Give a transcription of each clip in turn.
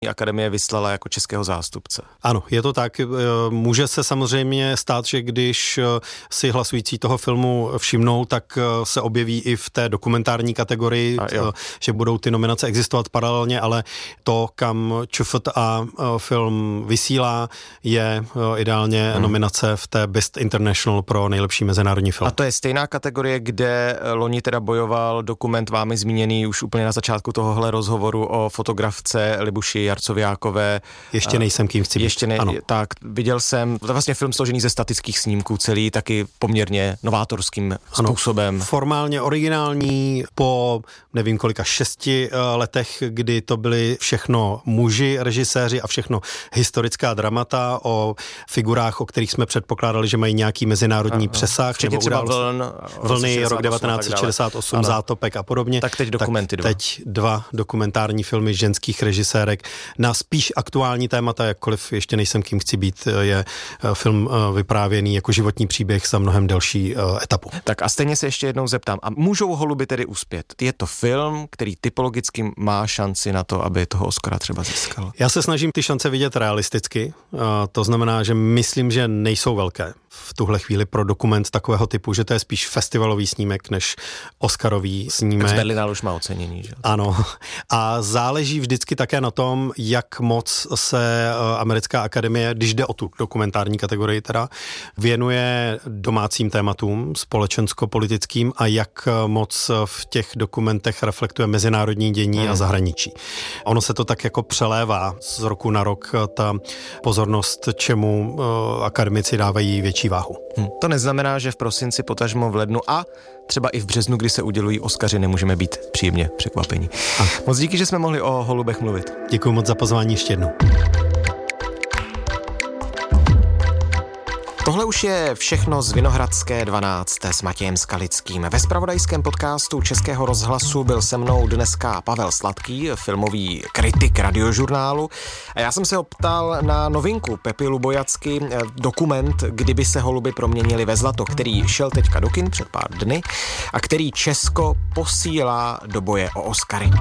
Akademie vyslala jako českého zástupce. Ano, je to tak. Může se samozřejmě stát, že když si hlasující toho filmu všimnou, tak se objeví i v té dokumentární kategorii, že budou ty nominace existovat paralelně, ale to, kam ČFTA film vysílá, je ideálně nominace v té Best International pro nejlepší mezinárodní film. A to je stejná kategorie, kde loni teda bojoval dokument vámi zmíněný už úplně na začátku tohohle rozhovoru o fotografce Libuši Jarcoviákové. Ještě nejsem kým chci být. Tak viděl jsem, to vlastně film složený ze statických snímků, celý taky poměrně novátorským způsobem. Formálně originální po nevím kolika 6 letech, kdy to byly všechno muži, režiséři a všechno historická dramata o figurách, o kterých jsme předpokládali, že mají nějaký mezinárodní přesah. Včetně třeba Vlny, rok 1968, Zátopek a podobně. Tak teď dokumenty teď 2 dokumentární filmy ženských režisérek na spíš aktuální témata, jakkoliv ještě nejsem kým chci být, je film vyprávěný jako životní příběh za mnohem delší etapu. Tak a stejně se ještě jednou zeptám, a můžou holuby tedy uspět? Je to film, který typologicky má šanci na to, aby toho Oscara třeba získal? Já se snažím ty šance vidět realisticky, to znamená, že myslím, že nejsou velké v tuhle chvíli pro dokument takového typu, že to je spíš festivalový snímek než Oscarový snímek. Tak z Berlinale už má ocenění, že? Ano. A záleží vždycky také na tom, jak moc se americká akademie, když jde o tu dokumentární kategorii teda, věnuje domácím tématům, společensko-politickým a jak moc v těch dokumentech reflektuje mezinárodní dění a zahraničí. Ono se to tak jako přelévá z roku na rok, ta pozornost, čemu akademici dávají větší váhu. To neznamená, že v prosinci, potažmo v lednu a třeba i v březnu, kdy se udělují Oscaři, nemůžeme být příjemně překvapení. Moc díky, že jsme mohli o holubech mluvit. Děkuji moc za pozvání ještě jednou. Tohle už je všechno z Vinohradské 12 s Matějem Skalickým. Ve zpravodajském podcastu Českého rozhlasu byl se mnou dneska Pavel Sladký, filmový kritik Radiožurnálu. A já jsem se optal na novinku Pepy Lubojacky, dokument Kdyby se holuby proměnily ve zlato, který šel teďka do kin před pár dny a který Česko posílá do boje o Oscary.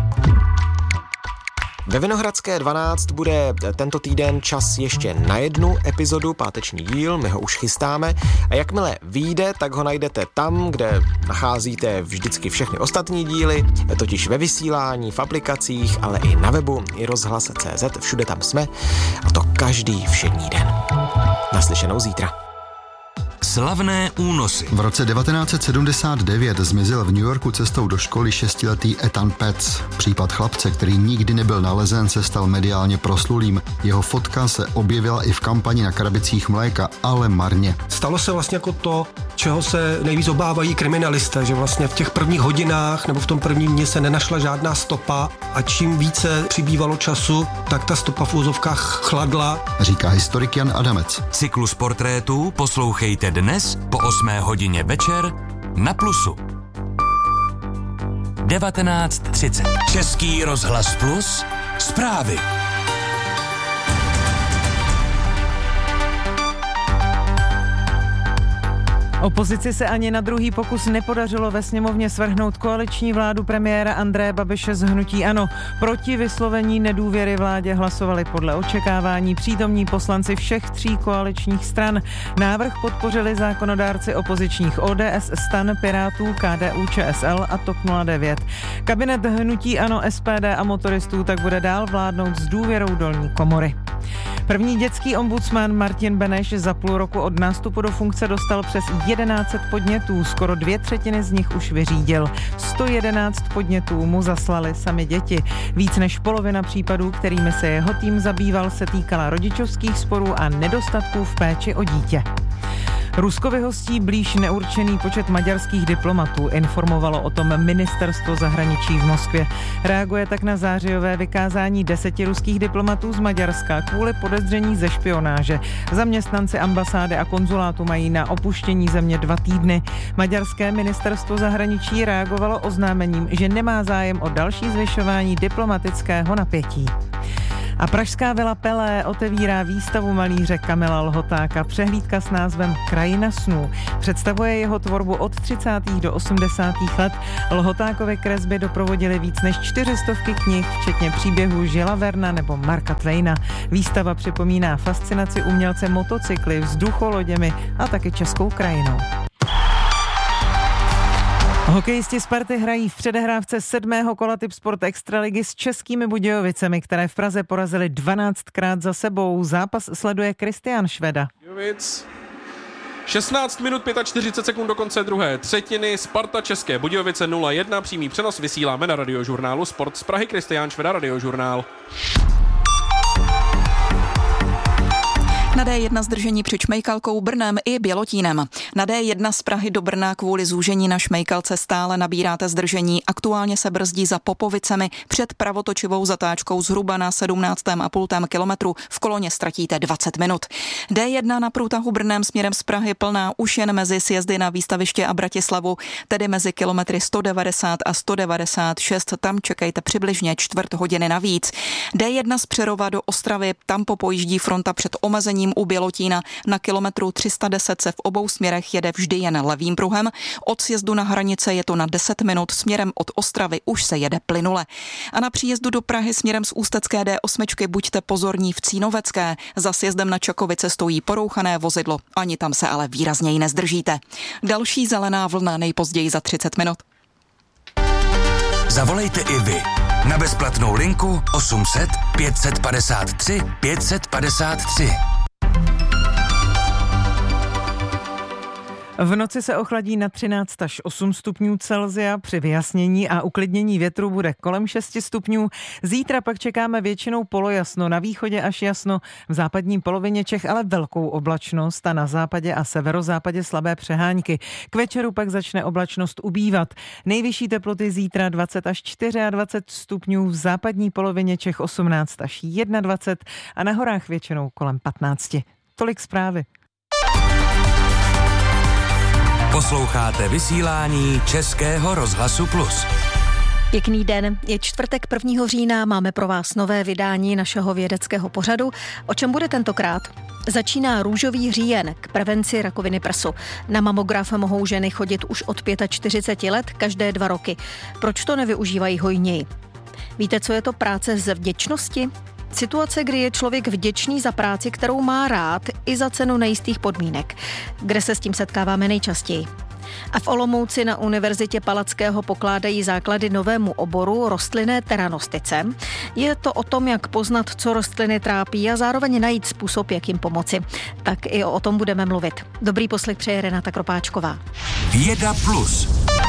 Ve Vinohradské 12 bude tento týden čas ještě na jednu epizodu, páteční díl, my ho už chystáme a jakmile vyjde, tak ho najdete tam, kde nacházíte vždycky všechny ostatní díly, totiž ve vysílání, v aplikacích, ale i na webu i rozhlas.cz, všude tam jsme a to každý všední den. Naslyšenou zítra. Slavné únosy. V roce 1979 zmizel v New Yorku cestou do školy 6letý Ethan Petz. Případ chlapce, který nikdy nebyl nalezen, se stal mediálně proslulým. Jeho fotka se objevila i v kampani na krabicích mléka, ale marně. Stalo se vlastně jako to, čeho se nejvíc obávají kriminalisté, že vlastně v těch prvních hodinách nebo v tom prvním dni se nenašla žádná stopa a čím více přibývalo času, tak ta stopa v úzovkách chladla. Říká historik Jan Adamec. Cyklus portrétů poslouchejte dnes po 8 hodině večer na Plusu. 19:30. Český rozhlas Plus. Zprávy. Opozici se ani na druhý pokus nepodařilo ve sněmovně svrhnout koaliční vládu premiéra Andreje Babiše z hnutí ANO. Proti vyslovení nedůvěry vládě hlasovali podle očekávání přítomní poslanci všech 3 koaličních stran. Návrh podpořili zákonodárci opozičních ODS, STAN, Pirátů, KDU, ČSL a TOP 09. Kabinet hnutí ANO, SPD a motoristů tak bude dál vládnout s důvěrou dolní komory. První dětský ombudsman Martin Beneš za půl roku od nástupu do funkce dostal přes 1100 podnětů, skoro 2/3 z nich už vyřídil. 111 podnětů mu zaslali sami děti. Víc než polovina případů, kterými se jeho tým zabýval, se týkala rodičovských sporů a nedostatků v péči o dítě. Rusko vyhostí blíž neurčený počet maďarských diplomatů, informovalo o tom ministerstvo zahraničí v Moskvě. Reaguje tak na zářijové vykázání 10 ruských diplomatů z Maďarska kvůli podezření ze špionáže. Zaměstnanci ambasády a konzulátu mají na opuštění země 2 týdny. Maďarské ministerstvo zahraničí reagovalo oznámením, že nemá zájem o další zvyšování diplomatického napětí. A pražská vila Pelé otevírá výstavu malíře Kamila Lhotáka. Přehlídka s názvem Krajina snů představuje jeho tvorbu od 30. do 80. let. Lhotákovy kresby doprovodily víc než 400 knih, včetně příběhů Žila Verna nebo Marka Twaina. Výstava připomíná fascinaci umělce motocykly, vzducholoděmi a taky českou krajinou. Hokejisti Sparty hrají v předehrávce 7. kola Tipsport Extraligy s Českými Budějovicemi, které v Praze porazili 12krát za sebou. Zápas sleduje Kristián Šveda. 16 minut 45 sekund do konce druhé třetiny. Sparta České Budějovice 0-1. Přímý přenos vysíláme na Radiožurnálu Sport z Prahy. Kristián Šveda, Radiožurnál. Na D1 zdržení před Šmejkalkou, Brnem i Bělotínem. Na D1 z Prahy do Brna kvůli zúžení na Šmejkalce stále nabíráte zdržení. Aktuálně se brzdí za Popovicemi před pravotočivou zatáčkou zhruba na 17,5 kilometru. V koloně ztratíte 20 minut. D1 na průtahu Brnem směrem z Prahy plná už jen mezi sjezdy na Výstaviště a Bratislavu, tedy mezi kilometry 190 a 196. Tam čekejte přibližně čtvrt hodiny navíc. D1 z Přerova do Ostravy, tam popojíždí fronta před omezením u Bělotína. Na kilometru 310 se v obou směrech jede vždy jen levým pruhem. Od sjezdu na hranice je to na 10 minut, směrem od Ostravy už se jede plynule. A na příjezdu do Prahy směrem z Ústecké D8 buďte pozorní v Cínovecké. Za sjezdem na Čakovice stojí porouchané vozidlo, ani tam se ale výrazněji nezdržíte. Další zelená vlna nejpozději za 30 minut. Zavolejte i vy na bezplatnou linku 800 553 553. V noci se ochladí na 13 až 8 stupňů Celsia, při vyjasnění a uklidnění větru bude kolem 6 stupňů. Zítra pak čekáme většinou polojasno, na východě až jasno, v západní polovině Čech ale velkou oblačnost a na západě a severozápadě slabé přehánky. K večeru pak začne oblačnost ubývat. Nejvyšší teploty zítra 20 až 24 stupňů, v západní polovině Čech 18 až 21 a na horách většinou kolem 15. Tolik zprávy. Posloucháte vysílání Českého rozhlasu Plus. Pěkný den, je čtvrtek 1. října, máme pro vás nové vydání našeho vědeckého pořadu. O čem bude tentokrát? Začíná růžový říjen k prevenci rakoviny prsu. Na mamograf mohou ženy chodit už od 45 let každé 2 roky. Proč to nevyužívají hojněji? Víte, co je to práce z vděčnosti? Situace, kdy je člověk vděčný za práci, kterou má rád, i za cenu nejistých podmínek. Kde se s tím setkáváme nejčastěji? A v Olomouci na Univerzitě Palackého pokládají základy novému oboru rostlinné teranostice. Je to o tom, jak poznat, co rostliny trápí a zároveň najít způsob, jak jim pomoci. Tak i o tom budeme mluvit. Dobrý poslech přeje Renata Kropáčková. Věda Plus.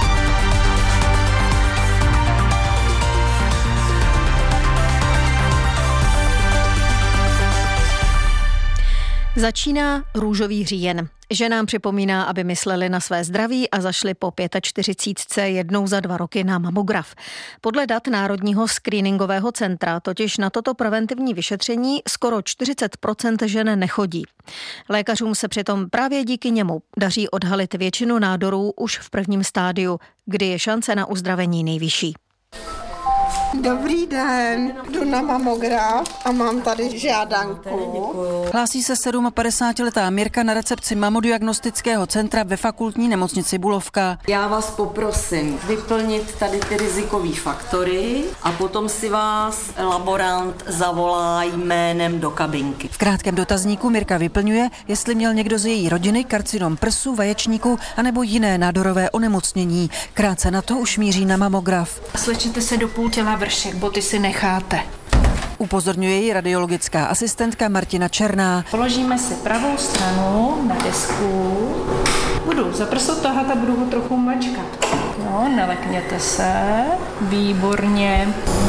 Začíná růžový říjen. Ženám připomíná, aby mysleli na své zdraví a zašli po 45 jednou za 2 roky na mamograf. Podle dat Národního screeningového centra totiž na toto preventivní vyšetření skoro 40% žen nechodí. Lékařům se přitom právě díky němu daří odhalit většinu nádorů už v prvním stádiu, kdy je šance na uzdravení nejvyšší. Dobrý den, jdu na mamograf a mám tady žádanku. Hlásí se 57letá Mirka na recepci mamodiagnostického centra ve fakultní nemocnici Bulovka. Já vás poprosím vyplnit tady ty rizikové faktory a potom si vás laborant zavolá jménem do kabinky. V krátkém dotazníku Mirka vyplňuje, jestli měl někdo z její rodiny karcinom prsu, vaječníku anebo jiné nádorové onemocnění. Krátce na to už míří na mamograf. Slečete se do půl těla vršek, boty si necháte. Upozorňuje ji radiologická asistentka Martina Černá. Položíme si pravou stranu na desku. Budu za prso tahat a budu ho trochu mačkat. No, nelekněte se. Výborně.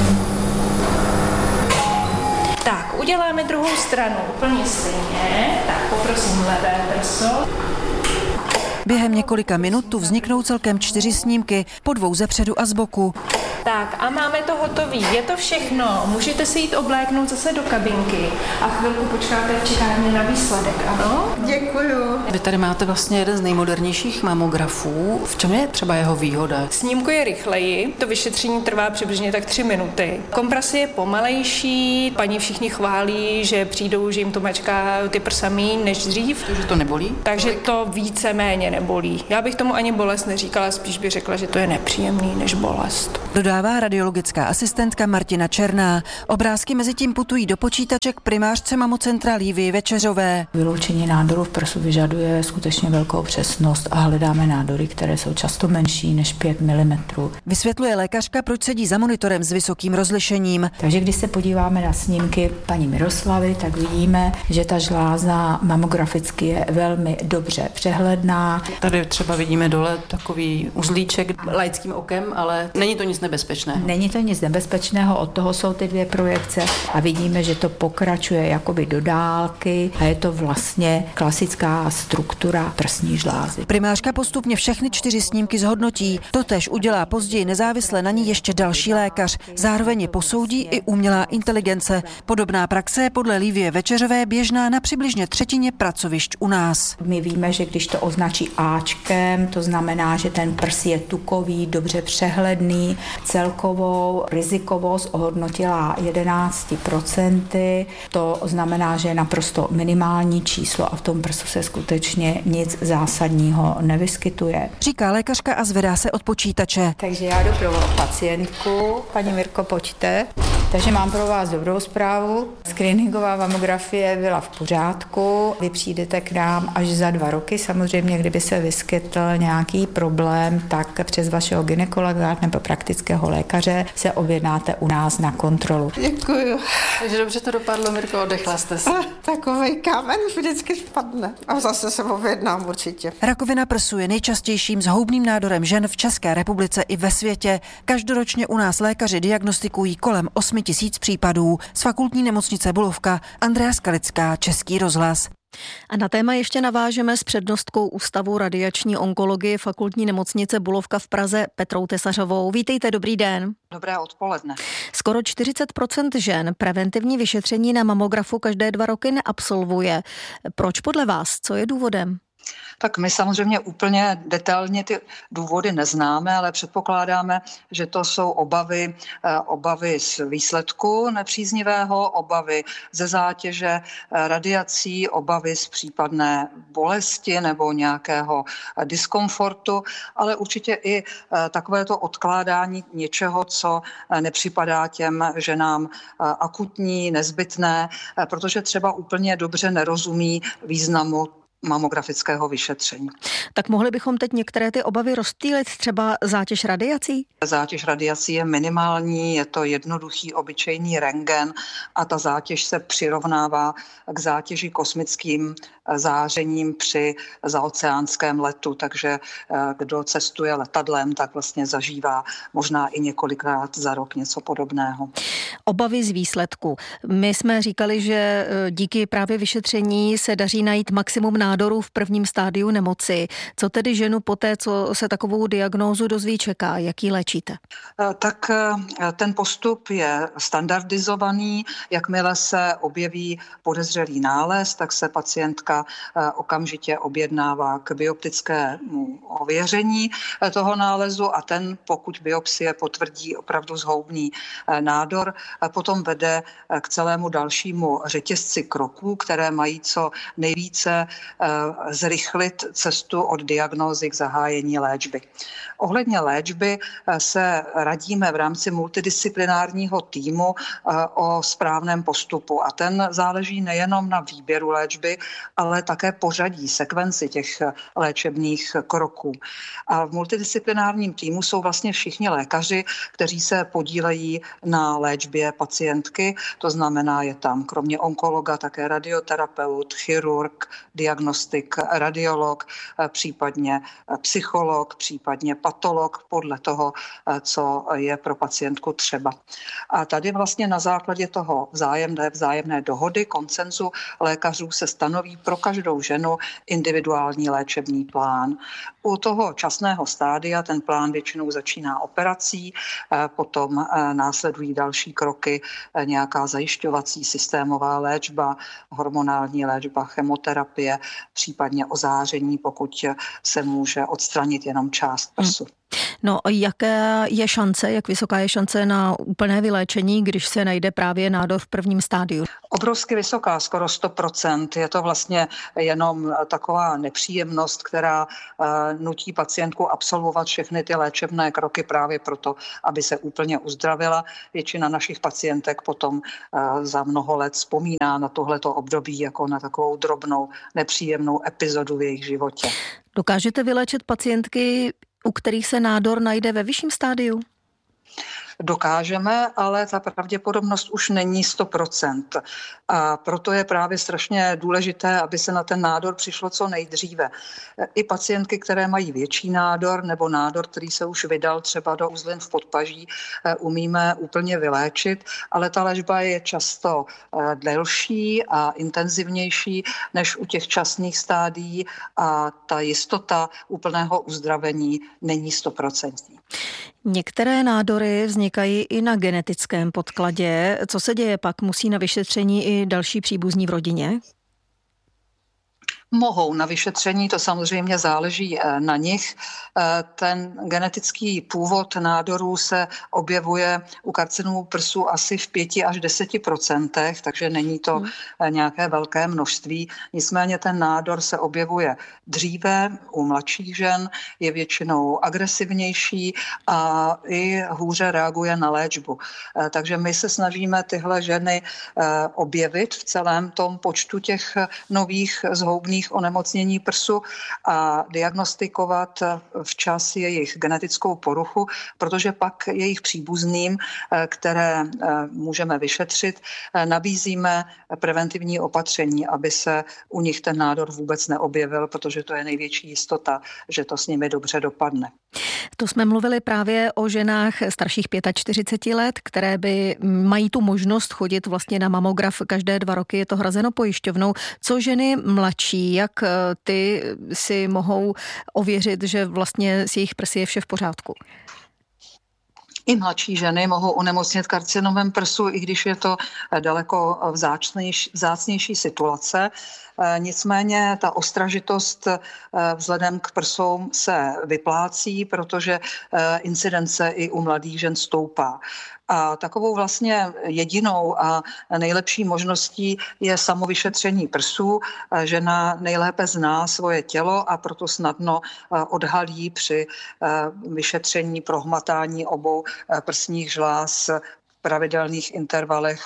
Tak, uděláme druhou stranu úplně stejně. Tak, poprosím levé prso. Během několika minut tu vzniknou celkem 4 snímky, po 2 zepředu a z boku. Tak a máme to hotový. Je to všechno. Můžete si jít obléknout zase do kabinky a chvilku počkáte v čekárně na výsledek, ano? Děkuju. Vy tady máte vlastně jeden z nejmodernějších mamografů. V čem je třeba jeho výhoda? Snímkuje rychleji, to vyšetření trvá přibližně tak 3 minuty. Kompres je pomalejší, paní všichni chválí, že přijdou, že jim to mačká ty prsa míň než dřív. Takže to nebolí? Takže to víceméně nebolí. Já bych tomu ani bolest neříkala, spíš bych řekla, že to je nepříjemný než bolest. Dodává radiologická asistentka Martina Černá. Obrázky mezi tím putují do počítače k primářce mamocentra Lívii Večeřové. Vyloučení nádorů v prsu vyžaduje skutečně velkou přesnost a hledáme nádory, které jsou často menší než 5 mm. Vysvětluje lékařka, proč sedí za monitorem s vysokým rozlišením. Takže když se podíváme na snímky paní Miroslavy, tak vidíme, že ta žláza mamograficky je velmi dobře přehledná. Tady třeba vidíme dole takový uzlíček laickým okem, ale není to nic nebezpečného. Není to nic nebezpečného, od toho jsou ty 2 projekce a vidíme, že to pokračuje jakoby do dálky a je to vlastně klasická struktura prsní žlázy. Primářka postupně všechny 4 snímky zhodnotí. Totéž udělá později nezávisle na ní ještě další lékař. Zároveň je posoudí i umělá inteligence. Podobná praxe je podle Lívie Večeřové běžná na přibližně 1/3 pracovišť u nás. My víme, že když to označí Ačkem, to znamená, že ten prs je tukový, dobře přehledný. Celkovou rizikovost ohodnotila 11%. To znamená, že je naprosto minimální číslo a v tom prsu se skutečně nic zásadního nevyskytuje. Říká lékařka a zvedá se od počítače. Takže já jdu pro pacientku. Paní Mirko, pojďte. Takže mám pro vás dobrou zprávu. Screeningová mamografie byla v pořádku. Vy přijdete k nám až za 2 roky. Samozřejmě, kdyby se vyskytl nějaký problém, tak přes vašeho gynekologa nebo praktického lékaře se objednáte u nás na kontrolu. Děkuju. Takže dobře to dopadlo, Mirko, odechla jste se. Takovej kámen vždycky spadne. A zase se objednám určitě. Rakovina prsu je nejčastějším zhoubným nádorem žen v České republice i ve světě. Každoročně u nás lékaři diagnostikují kolem 8 000 případů. Z fakultní nemocnice Bulovka Andrea Skalická, Český rozhlas. A na téma ještě navážeme s přednostkou Ústavu radiační onkologie Fakultní nemocnice Bulovka v Praze Petrou Tesařovou. Vítejte, dobrý den. Dobré odpoledne. Skoro 40% žen preventivní vyšetření na mamografu každé 2 roky neabsolvuje. Proč podle vás? Co je důvodem? Tak my samozřejmě úplně detailně ty důvody neznáme, ale předpokládáme, že to jsou obavy z výsledku nepříznivého, obavy ze zátěže radiací, obavy z případné bolesti nebo nějakého diskomfortu, ale určitě i takovéto odkládání něčeho, co nepřipadá těm ženám akutní, nezbytné, protože třeba úplně dobře nerozumí významu mamografického vyšetření. Tak mohli bychom teď některé ty obavy rozptýlit, třeba zátěž radiací? Zátěž radiací je minimální, je to jednoduchý obyčejný rentgen a ta zátěž se přirovnává k zátěži kosmickým zářením při zaoceánském letu, takže kdo cestuje letadlem, tak vlastně zažívá možná i několikrát za rok něco podobného. Obavy z výsledku. My jsme říkali, že díky právě vyšetření se daří najít maximum nádorů v prvním stádiu nemoci. Co tedy ženu poté, co se takovou diagnózu dozví, čeká? Jak ji léčíte? Tak ten postup je standardizovaný. Jakmile se objeví podezřelý nález, tak se pacientka okamžitě objednává k bioptickému ověření toho nálezu a ten, pokud biopsie potvrdí opravdu zhoubný nádor, potom vede k celému dalšímu řetězci kroků, které mají co nejvíce zrychlit cestu od diagnózy k zahájení léčby. Ohledně léčby se radíme v rámci multidisciplinárního týmu o správném postupu a ten záleží nejenom na výběru léčby, ale také pořadí, sekvenci těch léčebných kroků. A v multidisciplinárním týmu jsou vlastně všichni lékaři, kteří se podílejí na léčbě pacientky, to znamená, je tam kromě onkologa také radioterapeut, chirurg, diagnostik, radiolog, případně psycholog, případně patolog, podle toho, co je pro pacientku třeba. A tady vlastně na základě toho vzájemné dohody, konsenzu lékařů se stanoví pro každou ženu individuální léčebný plán. U toho časného stádia ten plán většinou začíná operací, potom následují další kroky, nějaká zajišťovací systémová léčba, hormonální léčba, chemoterapie, případně ozáření, pokud se může odstranit jenom část prsu. No a jaká je šance, jak vysoká je šance na úplné vyléčení, když se najde právě nádor v prvním stádiu? Obrovsky vysoká, skoro 100%. Je to vlastně jenom taková nepříjemnost, která nutí pacientku absolvovat všechny ty léčebné kroky právě proto, aby se úplně uzdravila. Většina našich pacientek potom za mnoho let vzpomíná na tohleto období jako na takovou drobnou nepříjemnou epizodu v jejich životě. Dokážete vyléčit pacientky, u kterých se nádor najde ve vyšším stádiu? Dokážeme, ale ta pravděpodobnost už není 100%. A proto je právě strašně důležité, aby se na ten nádor přišlo co nejdříve. I pacientky, které mají větší nádor nebo nádor, který se už vydal třeba do uzlin v podpaží, umíme úplně vyléčit, ale ta léčba je často delší a intenzivnější než u těch časných stádií a ta jistota úplného uzdravení není 100%. Některé nádory vznikají i na genetickém podkladě. Co se děje pak? Musí na vyšetření i další příbuzní v rodině? Mohou na vyšetření, to samozřejmě záleží na nich. Ten genetický původ nádorů se objevuje u karcinomů prsu asi v 5 až 10%, takže není to nějaké velké množství. Nicméně ten nádor se objevuje dříve u mladších žen, je většinou agresivnější a i hůře reaguje na léčbu. Takže my se snažíme tyhle ženy objevit v celém tom počtu těch nových zhoubných onemocnění prsu a diagnostikovat včas jejich genetickou poruchu, protože pak jejich příbuzným, které můžeme vyšetřit, nabízíme preventivní opatření, aby se u nich ten nádor vůbec neobjevil, protože to je největší jistota, že to s nimi dobře dopadne. To jsme mluvili právě o ženách starších 45 let, které by mají tu možnost chodit vlastně na mamograf každé 2 roky, je to hrazeno pojišťovnou. Co ženy mladší, jak ty si mohou ověřit, že vlastně s jejich prsy je vše v pořádku? I mladší ženy mohou onemocnit karcinomem prsu, i když je to daleko vzácnější situace. Nicméně ta ostražitost vzhledem k prsům se vyplácí, protože incidence i u mladých žen stoupá. A takovou vlastně jedinou a nejlepší možností je samovyšetření prsů. Žena nejlépe zná svoje tělo a proto snadno odhalí při vyšetření prohmatání obou prsních žláz v pravidelných intervalech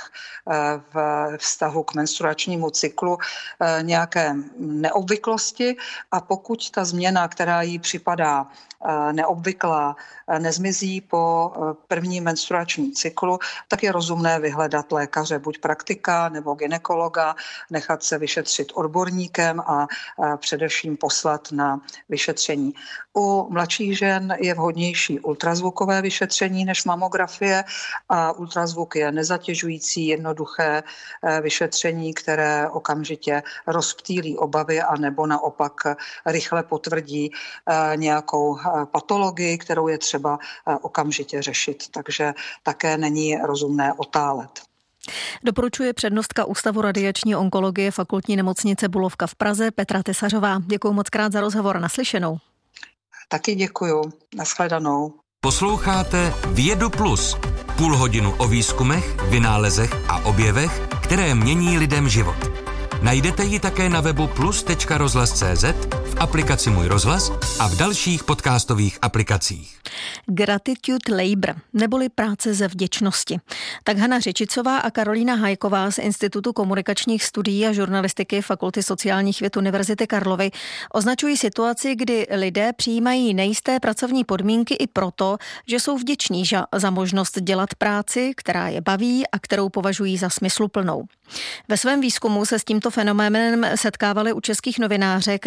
v vztahu k menstruačnímu cyklu nějaké neobvyklosti a pokud ta změna, která jí připadá neobvyklá, nezmizí po prvním menstruačním cyklu, tak je rozumné vyhledat lékaře, buď praktika nebo gynekologa, nechat se vyšetřit odborníkem a především poslat na vyšetření. U mladších žen je vhodnější ultrazvukové vyšetření než mamografie a ultrazvuk je nezatěžující, jednoduché vyšetření, které okamžitě rozptýlí obavy a nebo naopak rychle potvrdí nějakou patologii, kterou je třeba okamžitě řešit. Takže také není rozumné otálet. Doporučuje přednostka Ústavu radiační onkologie Fakultní nemocnice Bulovka v Praze Petra Tesařová. Děkuji moc krát za rozhovor. Naslyšenou. Taky děkuju. Nashledanou. Posloucháte Vědu Plus. Půl hodinu o výzkumech, vynálezech a objevech, které mění lidem život. Najdete ji také na webu plus.rozhlas.cz, v aplikaci Můj rozhlas a v dalších podcastových aplikacích. Gratitude labor, neboli práce ze vděčnosti. Tak Hana Řečicová a Karolína Hajková z Institutu komunikačních studií a žurnalistiky Fakulty sociálních věd Univerzity Karlovy označují situaci, kdy lidé přijímají nejisté pracovní podmínky i proto, že jsou vděční za možnost dělat práci, která je baví a kterou považují za smysluplnou. Ve svém výzkumu se s tímto fenoménem setkávaly u českých novinářek, které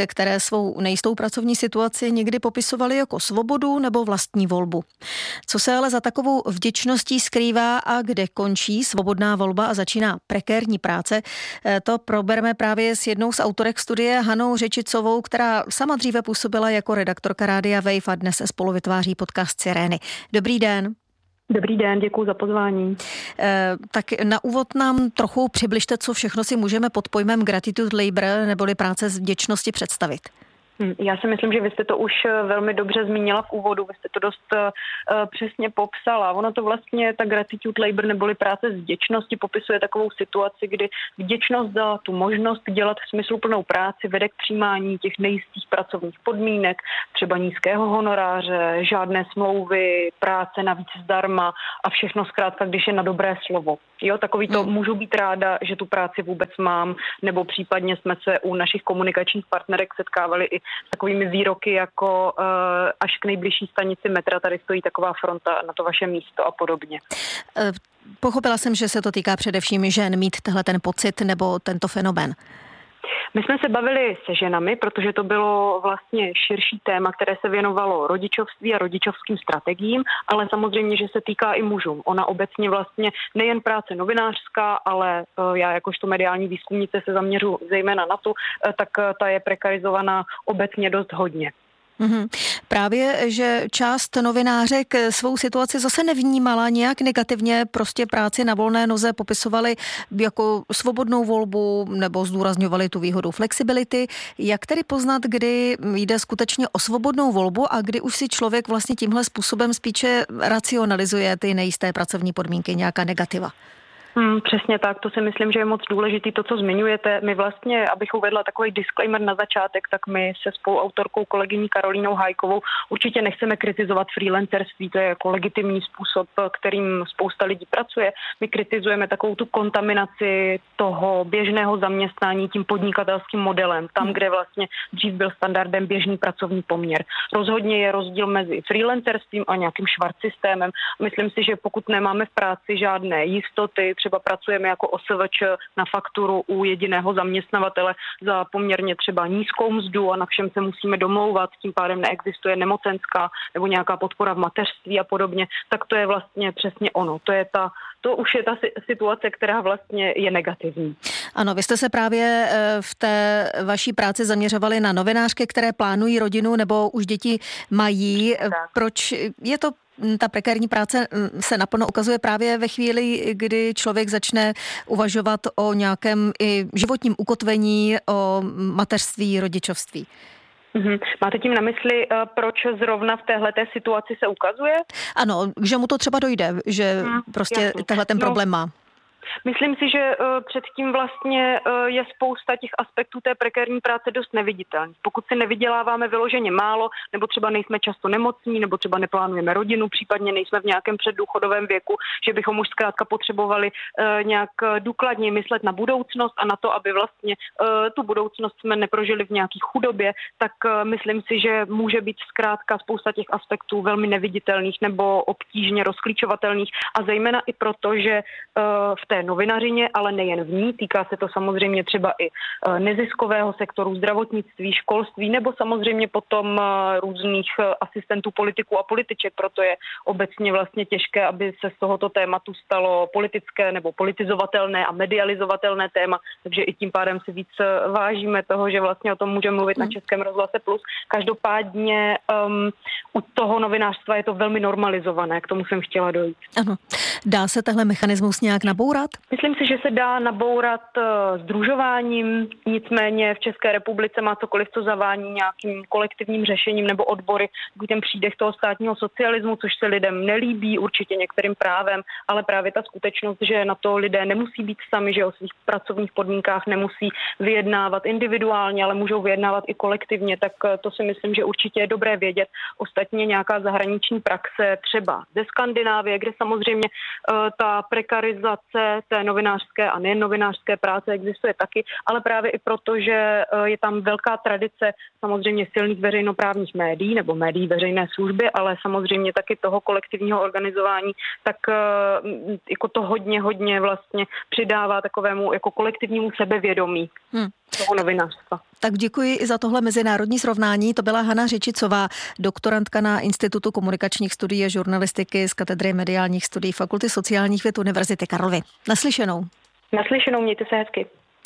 svou nejistou pracovní situaci někdy popisovali jako svobodu nebo vlastní volbu. Co se ale za takovou vděčností skrývá a kde končí svobodná volba a začíná prekérní práce, to probereme právě s jednou z autorek studie Hanou Řečicovou, která sama dříve působila jako redaktorka Rádia Wave a dnes spolu vytváří podcast Sirény. Dobrý den. Dobrý den, děkuji za pozvání. Tak na úvod nám trochu přibližte, co všechno si můžeme pod pojmem gratitude labor neboli práce z vděčnosti představit. Já si myslím, že vy jste to už velmi dobře zmínila v úvodu, vy jste to dost přesně popsala. Ono to vlastně, ta gratitude labor neboli práce z vděčnosti popisuje takovou situaci, kdy vděčnost za tu možnost dělat smysluplnou práci vede k přijímání těch nejistých pracovních podmínek, třeba nízkého honoráře, žádné smlouvy, práce navíc zdarma a všechno zkrátka, když je na dobré slovo. Jo, takový to můžu být ráda, že tu práci vůbec mám, nebo případně jsme se u našich komunikačních partnerek setkávali i s takovými výroky jako až k nejbližší stanici metra tady stojí taková fronta na to vaše místo a podobně. Pochopila jsem, že se to týká především žen mít tenhle ten pocit nebo tento fenomén. My jsme se bavili se ženami, protože to bylo vlastně širší téma, které se věnovalo rodičovství a rodičovským strategiím, ale samozřejmě, že se týká i mužům. Ona obecně vlastně nejen práce novinářská, ale já jakožto mediální výzkumnice se zaměřu zejména na tu, tak ta je prekarizovaná obecně dost hodně. Právě, že část novinářek svou situaci zase nevnímala nějak negativně, prostě práci na volné noze popisovali jako svobodnou volbu nebo zdůrazňovali tu výhodu flexibility. Jak tedy poznat, kdy jde skutečně o svobodnou volbu a kdy už si člověk vlastně tímhle způsobem spíše racionalizuje ty nejisté pracovní podmínky, nějaká negativa? Přesně tak, to si myslím, že je moc důležitý to, co zmiňujete. My vlastně, abych uvedla takový disclaimer na začátek, tak my se spoluautorkou kolegyní Karolínou Hájkovou určitě nechceme kritizovat freelancerství, to je jako legitimní způsob, kterým spousta lidí pracuje. My kritizujeme takovou tu kontaminaci toho běžného zaměstnání tím podnikatelským modelem, tam, kde vlastně dřív byl standardem běžný pracovní poměr. Rozhodně je rozdíl mezi freelancerstvím a nějakým švarcsystémem. Myslím si, že pokud nemáme v práci žádné jistoty, třeba pracujeme jako OSVČ na fakturu u jediného zaměstnavatele za poměrně třeba nízkou mzdu a na všem se musíme domlouvat, tím pádem neexistuje nemocenská nebo nějaká podpora v mateřství a podobně, tak to je vlastně přesně ono. To už je ta situace, která vlastně je negativní. Ano, vy jste se právě v té vaší práci zaměřovali na novinářky, které plánují rodinu nebo už děti mají. Tak. Proč je to ta prekérní práce se naplno ukazuje právě ve chvíli, kdy člověk začne uvažovat o nějakém i životním ukotvení, o mateřství, rodičovství? Máte tím na mysli, proč zrovna v téhleté situaci se ukazuje? Ano, že mu to třeba dojde, že prostě tenhle ten problém má. Myslím si, že předtím vlastně je spousta těch aspektů té prekérní práce dost neviditelných. Pokud si nevyděláváme vyloženě málo, nebo třeba nejsme často nemocní, nebo třeba neplánujeme rodinu, případně nejsme v nějakém předdůchodovém věku, že bychom už zkrátka potřebovali nějak důkladně myslet na budoucnost a na to, aby vlastně tu budoucnost jsme neprožili v nějaký chudobě, tak myslím si, že může být zkrátka spousta těch aspektů velmi neviditelných nebo obtížně rozklíčovatelných a zejména i proto, že v té novinařině, ale nejen v ní. Týká se to samozřejmě třeba i neziskového sektoru, zdravotnictví, školství nebo samozřejmě potom různých asistentů politiků a političek. Proto je obecně vlastně těžké, aby se z tohoto tématu stalo politické nebo politizovatelné a medializovatelné téma. Takže i tím pádem si víc vážíme toho, že vlastně o tom můžeme mluvit na Českém rozhlase Plus. Každopádně u toho novinářstva je to velmi normalizované. K tomu jsem chtěla dojít. Ano. Dá se tenhle mechanismus nějak nabourat? Myslím si, že se dá nabourat sdružováním, nicméně v České republice má cokoliv, co zavání nějakým kolektivním řešením nebo odbory, takový ten přídech toho státního socialismu, což se lidem nelíbí, určitě některým právem, ale právě ta skutečnost, že na to lidé nemusí být sami, že o svých pracovních podmínkách nemusí vyjednávat individuálně, ale můžou vyjednávat i kolektivně, tak to si myslím, že určitě je dobré vědět. Ostatně nějaká zahraniční praxe třeba ze Skandinávie, kde samozřejmě ta prekarizace té novinářské a nejen novinářské práce existuje taky, ale právě i proto, že je tam velká tradice samozřejmě silných veřejnoprávních médií nebo médií veřejné služby, ale samozřejmě taky toho kolektivního organizování, tak jako to hodně vlastně přidává takovému jako kolektivnímu sebevědomí toho novinářstva. Tak děkuji i za tohle mezinárodní srovnání. To byla Hana Řičicová, doktorantka na Institutu komunikačních studií a žurnalistiky z katedry mediálních studií Fakulty sociálních věd Univerzity Karlovy. Naslyšenou. Naslyšenou, mějte se hezky.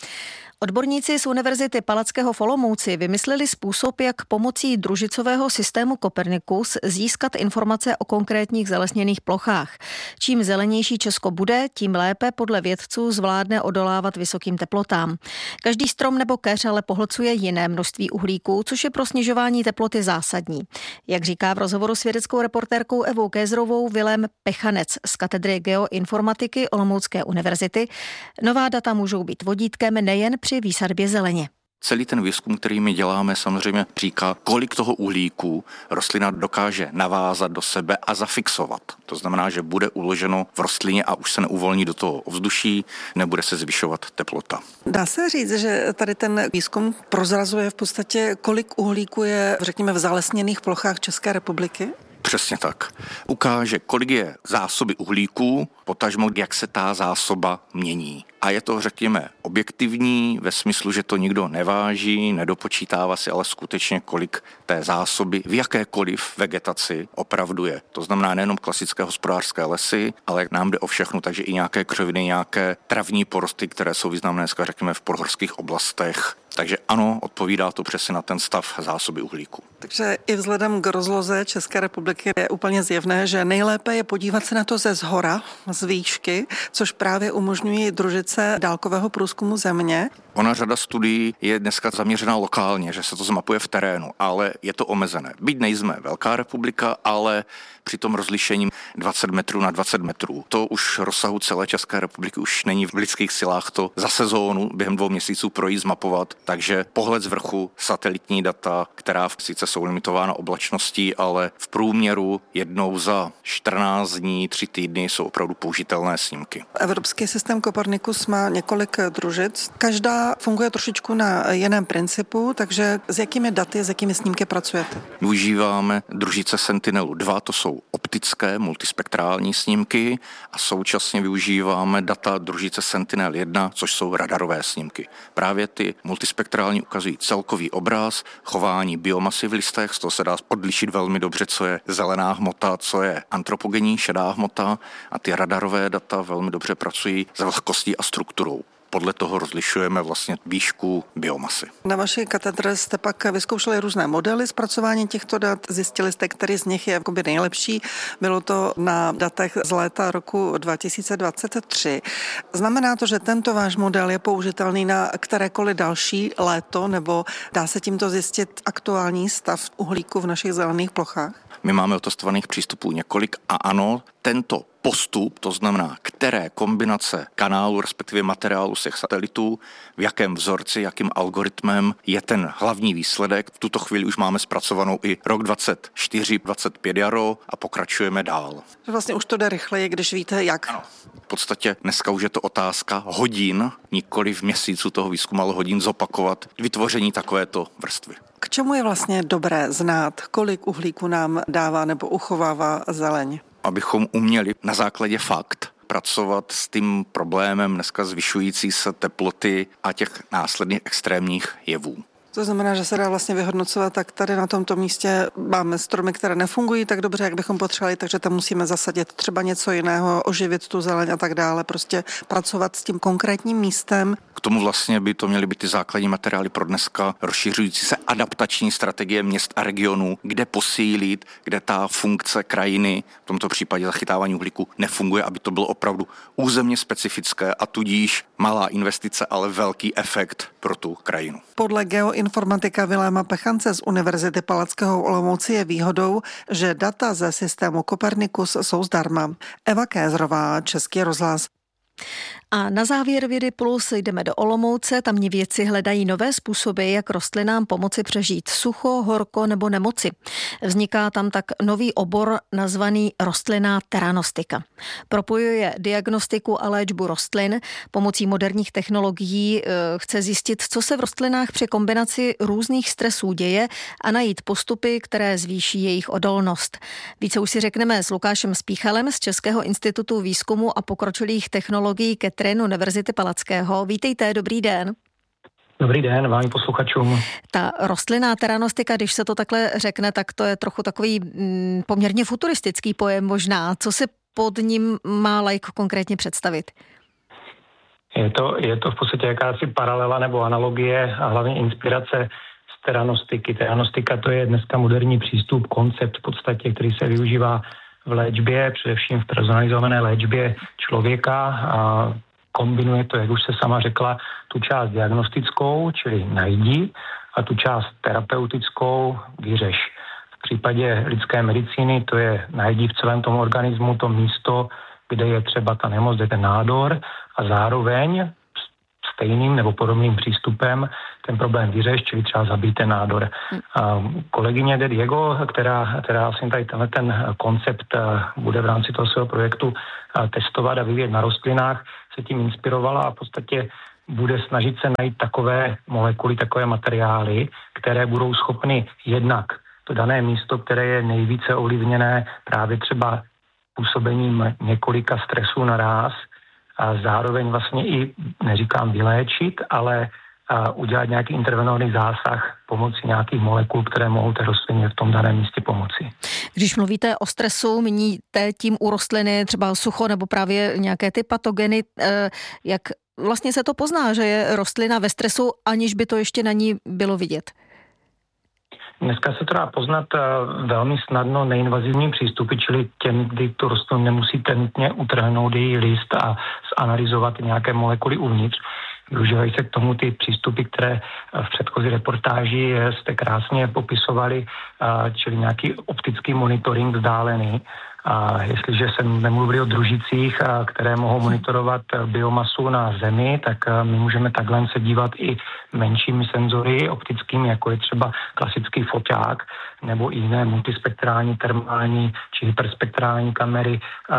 Odborníci z Univerzity Palackého v Olomouci vymysleli způsob, jak pomocí družicového systému Copernicus získat informace o konkrétních zalesněných plochách. Čím zelenější Česko bude, tím lépe podle vědců zvládne odolávat vysokým teplotám. Každý strom nebo keř ale pohlcuje jiné množství uhlíků, což je pro snižování teploty zásadní. Jak říká v rozhovoru s vědeckou reportérkou Evou Kézrovou Vilém Pechanec z katedry geoinformatiky Olomoucké univerzity, nová data můžou být vodítkem nejen při výsadbě zeleně. Celý ten výzkum, který my děláme, samozřejmě říká, kolik toho uhlíku rostlina dokáže navázat do sebe a zafixovat. To znamená, že bude uloženo v rostlině a už se neuvolní do toho ovzduší, nebude se zvyšovat teplota. Dá se říct, že tady ten výzkum prozrazuje v podstatě, kolik uhlíku je, řekněme, v zalesněných plochách České republiky? Přesně tak. Ukáže, kolik je zásoby uhlíků, potažmo, jak se ta zásoba mění. A je to, řekněme, objektivní ve smyslu, že to nikdo neváží, nedopočítává si, ale skutečně kolik té zásoby v jakékoliv vegetaci opravdu je. To znamená nejenom klasické hospodářské lesy, ale nám jde o všechno, takže i nějaké křoviny, nějaké travní porosty, které jsou významné dneska, řekněme, v podhorských oblastech. Takže ano, odpovídá to přesně na ten stav zásoby uhlíku. Takže i vzhledem k rozloze České republiky je úplně zjevné, že nejlépe je podívat se na to ze zhora, z výšky, což právě umožňují družice dálkového průzkumu země. Ona řada studií je dneska zaměřená lokálně, že se to zmapuje v terénu, ale je to omezené. Byť nejsme velká republika, ale při tom rozlišení 20 metrů na 20 metrů. To už rozsahu celé České republiky už není v lidských silách to za sezónu během 2 měsíců projít, zmapovat. Takže pohled z vrchu, satelitní data, která sice jsou limitována oblačností, ale v průměru jednou za 14 dní, 3 týdny jsou opravdu použitelné snímky. Evropský systém Copernicus má několik družic. Každá funguje trošičku na jiném principu, takže s jakými daty, s jakými snímky pracujete? Využíváme družice Sentinelu-2, to jsou optické multispektrální snímky a současně využíváme data družice Sentinel-1, což jsou radarové snímky. Právě ty multispektrální ukazují celkový obraz, chování biomasy v listech, z toho se dá odlišit velmi dobře, co je zelená hmota, co je antropogenní šedá hmota a ty radarové data velmi dobře pracují s vlhkostí a strukturou. Podle toho rozlišujeme vlastně výšku biomasy. Na vaší katedře jste pak vyzkoušeli různé modely zpracování těchto dat. Zjistili jste, který z nich je nejlepší. Bylo to na datech z léta roku 2023. Znamená to, že tento váš model je použitelný na kterékoliv další léto, nebo dá se tímto zjistit aktuální stav uhlíku v našich zelených plochách? My máme otestovaných přístupů několik a ano, tento postup, to znamená, které kombinace kanálu, respektive materiálu z těch satelitů, v jakém vzorci, jakým algoritmem je ten hlavní výsledek. V tuto chvíli už máme zpracovanou i rok 24, 25 jaro a pokračujeme dál. Vlastně už to jde rychleji, když víte jak. Ano. V podstatě dneska už je to otázka hodin, nikoli v měsíců toho výzkumu, ale hodin zopakovat vytvoření takovéto vrstvy. K čemu je vlastně dobré znát, kolik uhlíku nám dává nebo uchovává zeleň? Abychom uměli na základě fakt pracovat s tím problémem dneska zvyšující se teploty a těch následných extrémních jevů. To znamená, že se dá vlastně vyhodnocovat, tak tady na tomto místě máme stromy, které nefungují tak dobře, jak bychom potřebovali, takže tam musíme zasadit třeba něco jiného, oživit tu zeleň a tak dále, prostě pracovat s tím konkrétním místem. K tomu vlastně by to měly být ty základní materiály pro dneska rozšiřující se adaptační strategie měst a regionů, kde posílit, kde ta funkce krajiny, v tomto případě zachytávání uhlíku, nefunguje, aby to bylo opravdu územně specifické a tudíž malá investice, ale velký efekt pro tu krajinu. Podle geoinformatika Viléma Pechance z Univerzity Palackého v Olomouci je výhodou, že data ze systému Copernicus jsou zdarma. Eva Kézrová, Český rozhlas. A na závěr Vědy Plus jdeme do Olomouce, tamní vědci hledají nové způsoby, jak rostlinám pomoci přežít sucho, horko nebo nemoci. Vzniká tam tak nový obor nazvaný rostlinná teranostika. Propojuje diagnostiku a léčbu rostlin. Pomocí moderních technologií chce zjistit, co se v rostlinách při kombinaci různých stresů děje a najít postupy, které zvýší jejich odolnost. Více už si řekneme s Lukášem Spíchalem z Českého institutu výzkumu a pokročilých technologií Univerzity Palackého. Vítejte, dobrý den. Dobrý den vám posluchačům. Ta rostlinná teranostika, když se to takhle řekne, tak to je trochu takový poměrně futuristický pojem možná. Co si pod ním má laik konkrétně představit? Je to v podstatě jakási paralela nebo analogie a hlavně inspirace z teranostiky. Teranostika to je dneska moderní přístup, koncept v podstatě, který se využívá v léčbě, především v personalizované léčbě člověka a kombinuje to, jak už se sama řekla, tu část diagnostickou, čili najdi, a tu část terapeutickou, vyřeš. V případě lidské medicíny to je najdi v celém tom organismu to místo, kde je třeba ta nemoc, kde je ten nádor, a zároveň stejným nebo podobným přístupem ten problém vyřeš, čili třeba zabít ten nádor. Kolegyně de Diego, která asi tady ten koncept bude v rámci toho svého projektu testovat a vyvíjet na rostlinách, se tím inspirovala a v podstatě bude snažit se najít takové molekuly, takové materiály, které budou schopny jednak to dané místo, které je nejvíce ovlivněné právě třeba působením několika stresů naráz, a zároveň vlastně i, neříkám vyléčit, ale udělat nějaký intervenovaný zásah pomocí nějakých molekul, které mohou té rostlině v tom daném místě pomoci. Když mluvíte o stresu, míníte tím u rostliny třeba sucho nebo právě nějaké ty patogeny, jak vlastně se to pozná, že je rostlina ve stresu, aniž by to ještě na ní bylo vidět? Dneska se to dá poznat velmi snadno neinvazivním přístupy, čili těm, kdy tu rostlinu nemusíte nutně utrhnout její list a zanalyzovat nějaké molekuly uvnitř. Využívají se k tomu ty přístupy, které v předchozí reportáži jste krásně popisovali, čili nějaký optický monitoring vzdálený. A jestliže se nemluvili o družicích, které mohou monitorovat biomasu na Zemi, tak my můžeme takhle se dívat i menšími senzory optickými, jako je třeba klasický foťák, nebo i jiné multispektrální, termální či hyperspektrální kamery,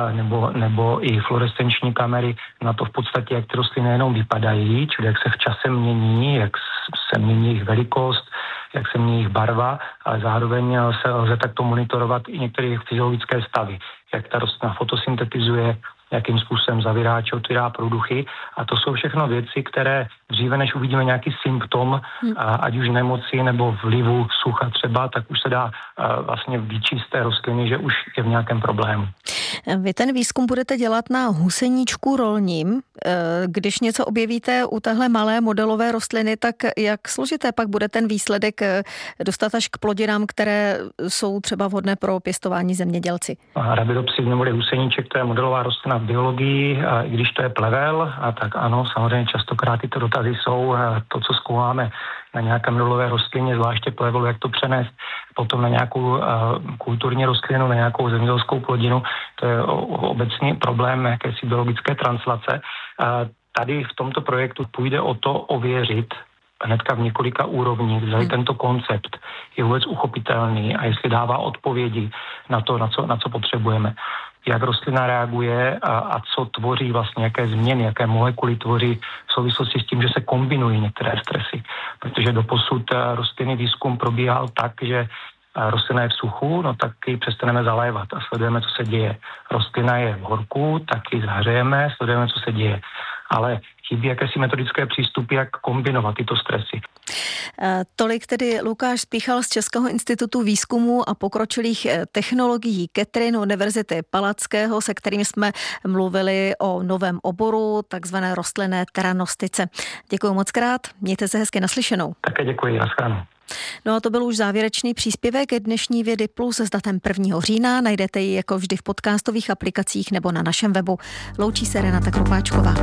nebo i fluorescenční kamery na to v podstatě, jak ty rostliny jenom vypadají, čili jak se v čase mění, jak se mění jejich velikost, jak se mění jejich barva, ale zároveň se lze takto monitorovat i některé fyziologické stavy, jak ta rostlina fotosyntetizuje, jakým způsobem zavírá či otvírá průduchy. A to jsou všechno věci, které dříve, než uvidíme nějaký symptom, ať už nemoci nebo vlivu sucha třeba, tak už se dá vlastně vyčíst té rostliny, že už je v nějakém problému. Vy ten výzkum budete dělat na huseníčku rolním. Když něco objevíte u téhle malé modelové rostliny, tak jak složité pak bude ten výsledek dostat až k plodinám, které jsou třeba vhodné pro pěstování zemědělci? Arabidopsis neboli huseníček, to je modelová rostlina v biologii, i když to je plevel, a tak ano, samozřejmě častokrát tyto dotazy jsou to, co zkoumáme na nějaké modelové rostlině, zvláště plevelu, jak to přenést potom na nějakou kulturní rostlinu, na nějakou zemědělskou plodinu. To je obecný problém jakési biologické translace. Tady v tomto projektu půjde o to ověřit hnedka v několika úrovních, zda tento koncept je vůbec uchopitelný a jestli dává odpovědi na to, na co potřebujeme. Jak rostlina reaguje a co tvoří vlastně, jaké změny, jaké molekuly tvoří v souvislosti s tím, že se kombinují některé stresy. Protože doposud rostlinný výzkum probíhal tak, že rostlina je v suchu, no tak ji přestaneme zalévat a sledujeme, co se děje. Rostlina je v horku, tak ji zahřejeme, sledujeme, co se děje. Ale chybí jakési metodické přístupy, jak kombinovat tyto stresy. Tolik tedy Lukáš Spíchal z Českého institutu výzkumu a pokročilých technologií Catherine Univerzity Palackého, se kterým jsme mluvili o novém oboru, takzvané rostlinné teranostice. Děkuji moc krát, mějte se hezky, naslyšenou. Také děkuji, nashledanou. No a to byl už závěrečný příspěvek dnešní Vědy Plus s datem 1. října. Najdete ji jako vždy v podcastových aplikacích nebo na našem webu. Loučí se Renata Kropáčková.